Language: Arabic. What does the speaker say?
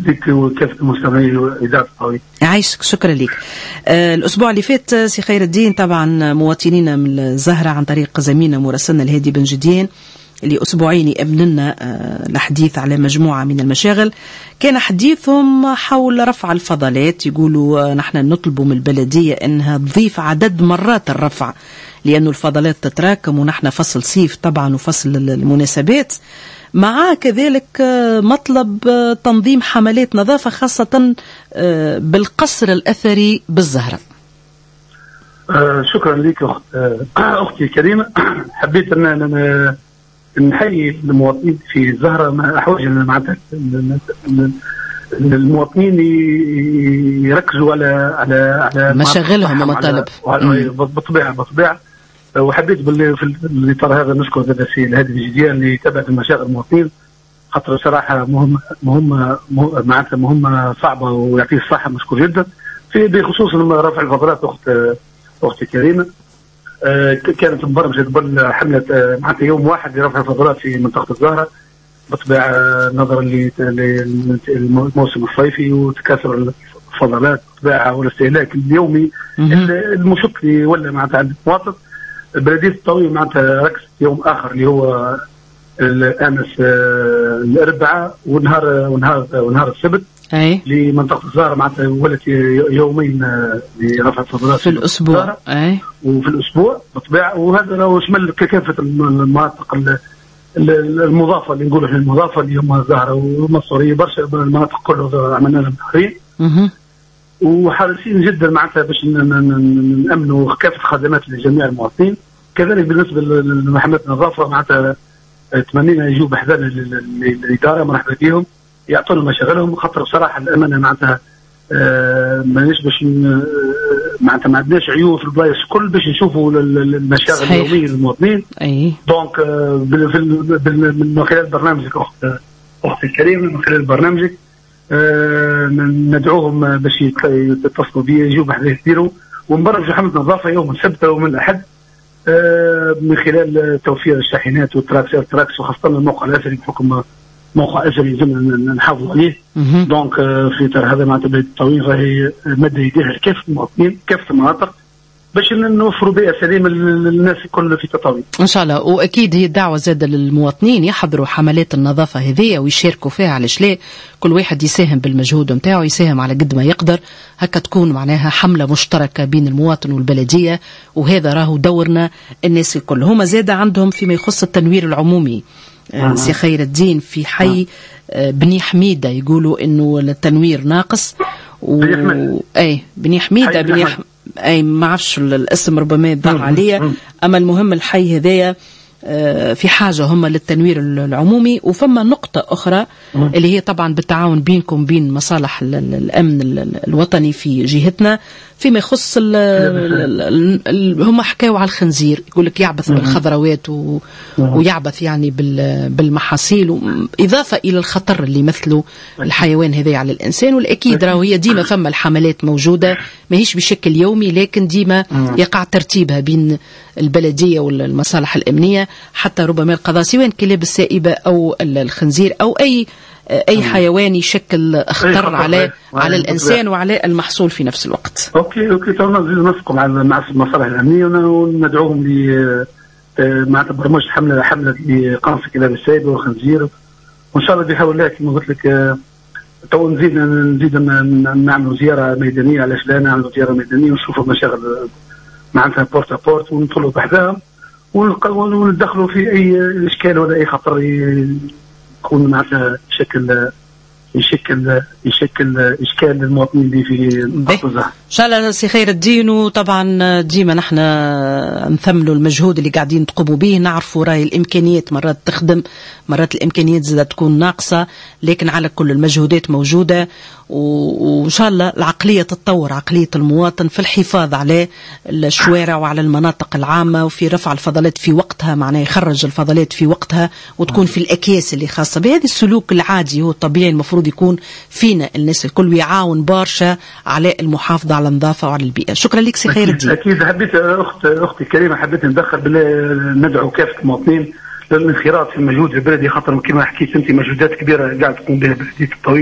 بك وكافة المستمعين إذاعة الطويل. عايشك، شكرا لك. الأسبوع اللي فات سي خير الدين طبعا مواطنين من الزهرة عن طريق زميلنا مراسلنا الهادي بن جديان اللي أسبوعين يأمن لنا الحديث على مجموعة من المشاغل، كان حديثهم حول رفع الفضلات. يقولوا نحن نطلب من البلدية أنها تضيف عدد مرات الرفع لأنه الفضلات تتراكم، ونحن فصل صيف طبعا وفصل المناسبات، مع كذلك مطلب تنظيم حملات نظافة خاصة بالقصر الأثري بالزهرة. شكرا لك أختي الكريمة. حبيت أن نحيي المواطنين في الزهرة مع أحوج معناتها المواطنين يركزوا على مشاغلهم ومطالب بطبيعة. وحبيت في الإطار هذا نشكر السي الهادي بن جديان اللي تبعت المشاغل المواطنين، خاطر صراحة مهمة صعبة ويعطيه الصحة، مشكور جدا. بخصوص رفع الفضلات أختي الكريمة، كانت مبرمجة قبل حملة معناتها يوم واحد لرفع الفضلات في منطقة الزهرة، بالطبيعة نظرا للموسم الصيفي وتكاثر الفضلات بالطبيعة والاستهلاك اليومي المشق اللي ولا معناتها عند المواطن. بلدية الطويل معناتها ركزت يوم آخر اللي هو أمس الأربعاء ونهار السبت لمنطقة الزهرة، معناتها ولت يومين لرفع الفضلات في الأسبوع وفي الأسبوع بالطبيعة. وهذا لو شمل كافة المناطق المضافة اللي نقولوا في المضافة اللي هم الزهرة والمصرية، برشا المناطق كلها عملنا لهم تحرير، وحريصين جدا معناتها باش نأمنوا كافة الخدمات لجميع المواطنين. كذلك بالنسبة لحملات النظافة معناتها تمنينا يجوا بحذانا للإدارة، مرحبا بهم يعطونا مشاغلهم، خاطر بصراحة الأمانة معناتها مانيش باش معناتها ما عندناش عيوب في البلايص الكل باش نشوفوا المشاغل اليومية للمواطنين. دونك من خلال برنامجك أختي الكريمة، من خلال برنامجك ندعوهم باش يتصلوا بي يجوا بحذايا يديروا ونبرمجوا حملة نظافة يوم السبت ومن الأحد من خلال توفير الشاحنات والتراكس وخاصة الموقع الأثري بحكم موقع أثري لازم نحافظوا عليه. دونك في اطار هذا معناتها بلدية الطويل راهي مد يديها لكافة المواطنين كافة المناطق باش نوفروا بيئة سليمة للناس الكل في تطاوي إن شاء الله. وأكيد هي الدعوة زادة للمواطنين يحضروا حملات النظافة هذه ويشاركوا فيها، علاش لا؟ كل واحد يساهم بالمجهود متاعه، يساهم على قد ما يقدر، هكا تكون معناها حملة مشتركة بين المواطن والبلدية، وهذا راهو دورنا الناس الكل. هما زادة عندهم فيما يخص التنوير العمومي سي خير الدين في حي بني حميدة، يقولوا إنه التنوير ناقص بني حميدة أي ما عرفش الاسم ربما يضع عليا، أما المهم الحي هذايا في حاجة هم للتنوير العمومي. وفما نقطة أخرى اللي هي طبعا بالتعاون بينكم بين مصالح الأمن الوطني في جهتنا فيما يخص هم حكاوا على الخنزير، يقول لك يعبث بالخضروات ويعبث يعني بالمحاصيل، إضافة إلى الخطر اللي يمثله الحيوان هذا على الإنسان. والأكيد راهو هي ديما فما الحملات موجودة، ما هيش بشكل يومي، لكن ديما يقع ترتيبها بين البلدية والمصالح الأمنية حتى ربما القضاء، سواء كلاب السائبة أو الخنزير أو أي حيوان يشكل خطر على الإنسان وعلى المحصول في نفس الوقت. أوكي تونا نزيد نسقم مع المصالح الأمنية وندعوهم مع برمج حملة لقنص كلاب السائبة والخنزير، وإن شاء الله بحول الله كما قلت لك تو نزيد نعملوا زيارة ميدانية، علاش لا نعملوا زيارة ميدانية ونشوفوا مشاغل معناتها بورت بورت وندخلوا بحذاهم وندخلوا في أي إشكال ولا أي خطر يكون معناتها يشكل إشكال للمواطنين اللي في إن شاء الله سي خير الدين. وطبعا ديما نحن نثملوا المجهود اللي قاعدين تقوموا به، نعرفوا راي الإمكانيات مرات تخدم، مرات الإمكانيات زادة تكون ناقصة، لكن على كل المجهودات موجودة، وإن شاء الله العقلية تتطور، عقلية المواطن في الحفاظ على الشوارع وعلى المناطق العامة وفي رفع الفضلات في وقتها، معناه يخرج الفضلات في وقتها وتكون في الأكياس اللي خاصة بهذا السلوك العادي هو الطبيعي المفروض يكون فينا الناس الكل، ويعاون بارشة على المحافظة على النظافة وعلى البيئة. شكرا لك سي خير الدين. أكيد حبيت أختي الكريمة حبيت ندخل ندعو كافة المواطنين للانخراط في المجهود البلدي، خاطر كما حكيت أنت مجهودات كبيرة قاعد تقوم بها بلدية الطويل.